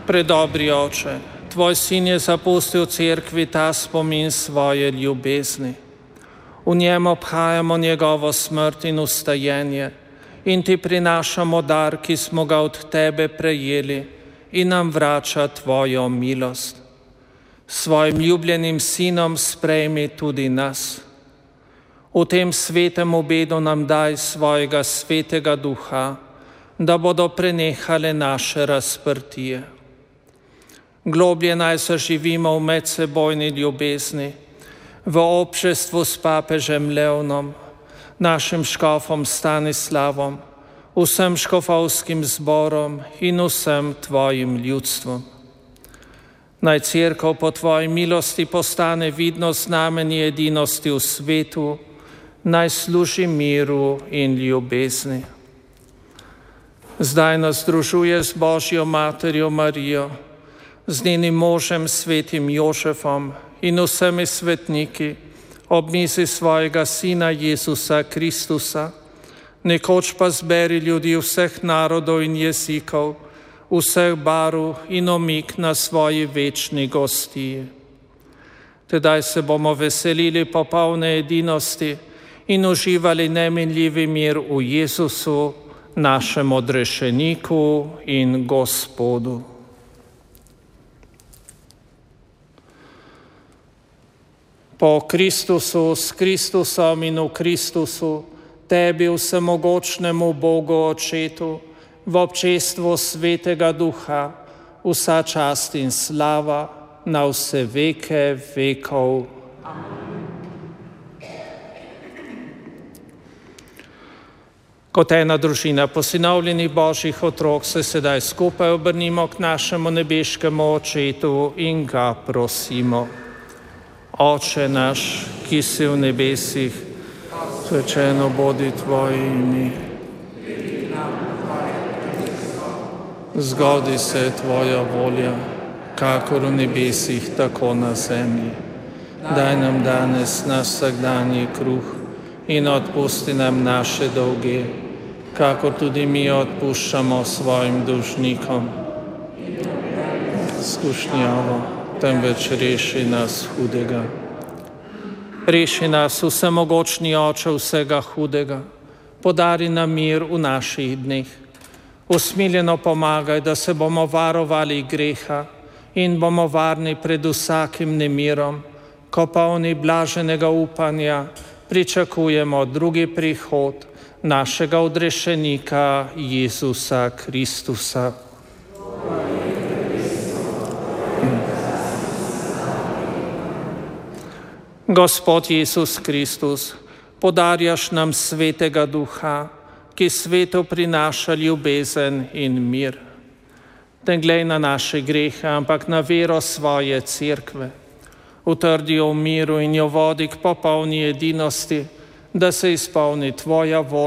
Predobri Oče, Tvoj Sin je zapustil cerkvi ta spomin svoje ljubezni. V njem obhajamo njegovo smrt in vstajenje in Ti prinašamo dar, ki smo ga od Tebe prejeli in nam vrača Tvojo milost. Svojim ljubljenim Sinom sprejmi tudi nas. V tem svetem obedu nam daj svojega svetega duha, da bodo prenehale naše razprtije. Globlje naj zaživimo v medsebojni ljubezni, v občestvu s papežem Leonom, našim škofom Stanislavom, vsem škofovskim zborom in vsem Tvojim ljudstvom. Naj Cerkev po Tvoji milosti postane vidno znamenje edinosti v svetu, naj služi miru in ljubezni. Zdaj nas združuje z Božjo materjo Marijo, z njenim možem svetim Jožefom in vsemi svetniki ob mizi svojega Sina Jezusa Kristusa, nekoč pa zberi ljudi vseh narodov in jezikov, vseh barv in omik na svoji večni gostiji. Tedaj se bomo veselili popolne edinosti in uživali neminljivi mir v Jezusu, našem odrešeniku in Gospodu. Po Kristusu, s Kristusom in v Kristusu, Tebi vsemogočnemu Bogu Očetu, v občestvu Svetega Duha, vsa čast in slava na vse veke vekov. Kot ena družina posinovljenih Božjih otrok se sedaj skupaj obrnimo k našemu nebeškemu Očetu in ga prosimo. Oče naš, ki si v nebesih, svečeno bodi Tvoje ime. Zgodi se Tvoja volja, kakor v nebesih, tako na zemlji. Daj nam danes naš vsakdanji kruh in odpusti nam naše dolge, kakor tudi mi odpuščamo svojim dolžnikom. Skušnjavo, temveč reši nas hudega. Reši nas, vsemogočni Oče vsega hudega, podari nam mir v naših dneh. Usmiljeno pomagaj, da se bomo varovali greha in bomo varni pred vsakim nemirom, ko polni blaženega upanja pričakujemo drugi prihod našega odrešenika Jezusa Kristusa. Gospod Jezus Kristus, podarjaš nam Svetega Duha, ki svetu prinaša ljubezen in mir. Ne glej na naše grehe, ampak na vero svoje cerkve. Utrdi jo v miru in jo vodi k popolni edinosti, da se izpolni Tvoja volja